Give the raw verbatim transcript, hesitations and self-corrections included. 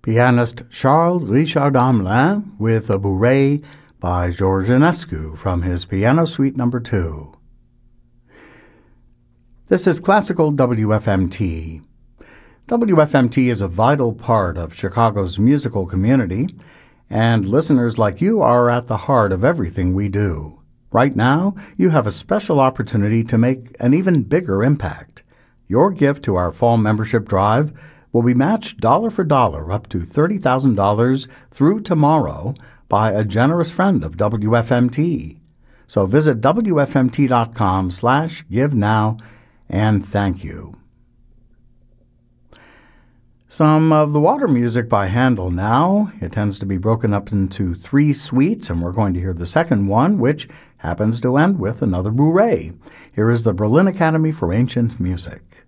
pianist Charles Richard Hamelin with a bourrée by Georges Enescu from his Piano Suite Number two. This is Classical W F M T. W F M T is a vital part of Chicago's musical community, and listeners like you are at the heart of everything we do. Right now, you have a special opportunity to make an even bigger impact. Your gift to our fall membership drive will be matched dollar for dollar up to thirty thousand dollars through tomorrow by a generous friend of W F M T. So visit W F M T dot com slash give now and thank you. Some of the water music by Handel now. It tends to be broken up into three suites, and we're going to hear the second one, which happens to end with another bourrée. Here is the Berlin Academy for Ancient Music.